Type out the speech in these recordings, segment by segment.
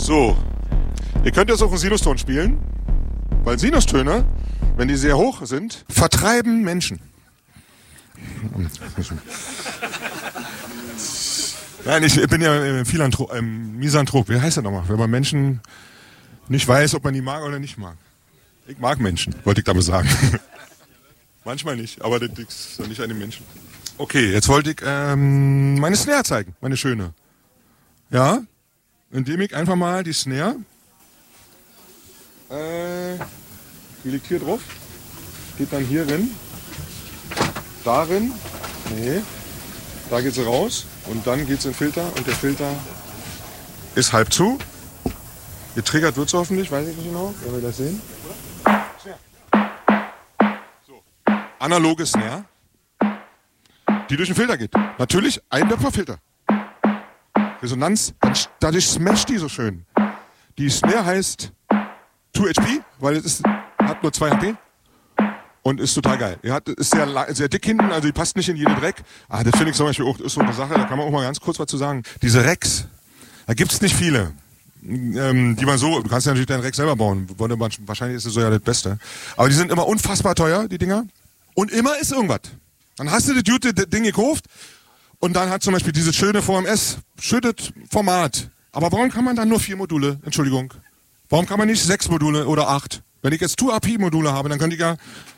So, ihr könnt jetzt auch einen Sinuston spielen, weil Sinustöne, wenn die sehr hoch sind, vertreiben Menschen. Nein, ich bin ja Misanthrop. Wie heißt das nochmal? Wenn man Menschen nicht weiß, ob man die mag oder nicht mag. Ich mag Menschen, wollte ich damit sagen. Manchmal nicht, aber das ist ja nicht an den Menschen. Okay, jetzt wollte ich meine Snare zeigen, meine schöne. Ja, indem ich einfach mal die Snare, die liegt hier drauf, geht dann hier rein, darin, nee, da geht sie raus und dann geht sie in den Filter und der Filter ist halb zu. Getriggert wird es hoffentlich, weiß ich nicht genau, wenn wir das sehen. So. Analoge Snare, die durch den Filter geht. Natürlich ein Töpferfilter. Resonanz, dadurch smasht die so schön. Die Snare heißt 2HP, weil es hat nur 2 HP und ist total geil. Ist sehr dick hinten, also die passt nicht in jeden Dreck. Das finde ich zum Beispiel auch, ist so eine Sache, da kann man auch mal ganz kurz was zu sagen. Diese Racks, da gibt es nicht viele. Die man so, du kannst ja natürlich deinen Rack selber bauen, wahrscheinlich ist es so ja das Beste. Aber die sind immer unfassbar teuer, die Dinger. Und immer ist irgendwas. Dann hast du das gute Ding gekauft und dann hat zum Beispiel dieses schöne VMS, schönes Format. Aber warum kann man dann nur 4 Module? Entschuldigung. Warum kann man nicht 6 Module oder 8? Wenn ich jetzt 2AP-Module habe, dann könnte ich ja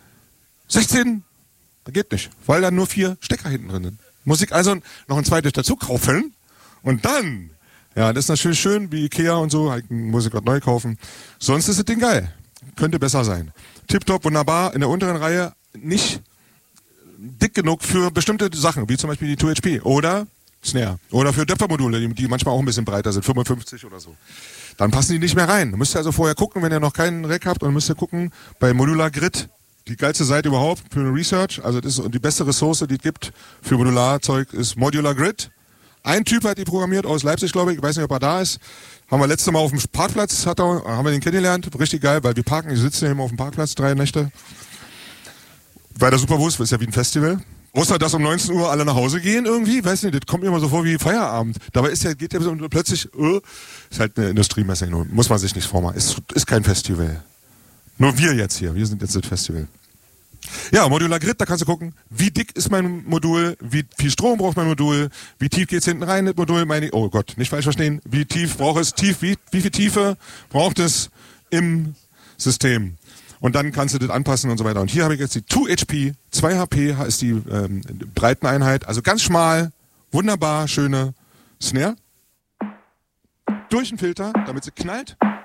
16. Das geht nicht, weil da nur 4 Stecker hinten drin sind. Muss ich also noch ein zweites dazu kaufen und dann... Ja, das ist natürlich schön, wie Ikea und so, muss ich gerade neu kaufen. Sonst ist das Ding geil. Könnte besser sein. Tipptopp, wunderbar, in der unteren Reihe nicht dick genug für bestimmte Sachen, wie zum Beispiel die 2HP oder Snare. Oder für Töpfermodule, die manchmal auch ein bisschen breiter sind, 55 oder so. Dann passen die nicht mehr rein. Müsst ihr also vorher gucken, wenn ihr noch keinen Rack habt, und müsst ihr gucken, bei Modular Grid, die geilste Seite überhaupt für eine Research, also das ist die beste Ressource, die es gibt für Modularzeug, ist Modular Grid. Ein Typ hat die programmiert aus Leipzig, glaube ich weiß nicht, ob er da ist. Haben wir letztes Mal auf dem Parkplatz, haben wir den kennengelernt. Richtig geil, weil wir parken, wir sitzen ja immer auf dem Parkplatz 3 Nächte. Weil der Superbus ist ja wie ein Festival. Außer, dass um 19 Uhr alle nach Hause gehen irgendwie, weiß nicht, das kommt mir immer so vor wie Feierabend. Dabei geht ja plötzlich, ist halt eine Industriemesse, muss man sich nicht vormachen. Ist kein Festival. Nur wir jetzt hier, wir sind jetzt das Festival. Ja, Modular Grid, da kannst du gucken, wie dick ist mein Modul, wie viel Strom braucht mein Modul, wie tief geht's hinten rein, das Modul, oh Gott, nicht falsch verstehen, wie tief braucht es, wie viel Tiefe braucht es im System. Und dann kannst du das anpassen und so weiter. Und hier habe ich jetzt die 2HP, 2 HP ist die Breiteneinheit, also ganz schmal, wunderbar, schöne Snare. Durch den Filter, damit sie knallt.